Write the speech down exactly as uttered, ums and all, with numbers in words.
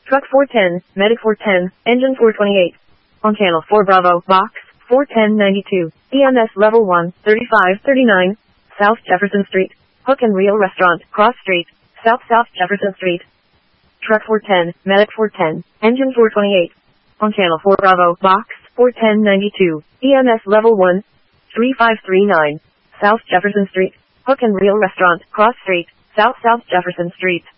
Truck four ten, Medic four ten, Engine four twenty-eight. On Channel four Bravo, Box four ten ninety-two, E M S Level one, thirty-five thirty-nine, South Jefferson Street. Hook and Reel Restaurant, Cross Street, South South Jefferson Street. Truck four ten, Medic four ten, Engine four twenty-eight. On Channel four Bravo, Box four ten ninety-two, E M S Level one, thirty-five thirty-nine, South Jefferson Street. Hook and Reel Restaurant, Cross Street, South South Jefferson Street.